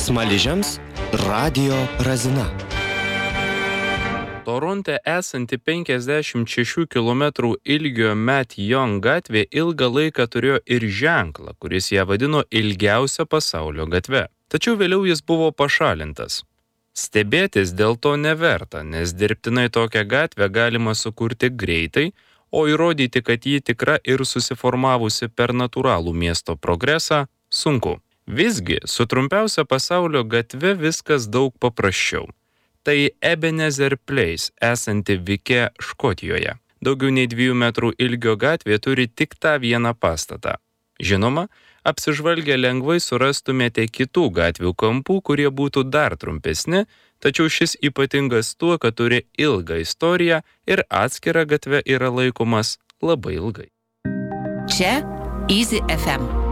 Smaližiams Radio Razina. Toronte esanti 56 km ilgio Matt Young gatvė ilgą laiką turėjo ir ženklą, kuris ją vadino ilgiausia pasaulio gatve. Tačiau vėliau jis buvo pašalintas. Stebėtis dėl to neverta, nes dirbtinai tokią gatvę galima sukurti greitai, o įrodyti, kad ji tikra ir susiformavusi per natūralų miesto progresą, sunku. Visgi, su trumpiausia pasaulio gatve viskas daug paprasčiau. Tai Ebenezer Place, esanti Vike, Škotijoje. Daugiau nei 2 metrų ilgio gatvė turi tik tą vieną pastatą. Žinoma, apsižvalgę lengvai surastumėte kitų gatvių kampų, kurie būtų dar trumpesni, tačiau šis ypatingas tuo, kad turi ilgą istoriją ir atskira gatve yra laikomas labai ilgai. Čia Easy FM.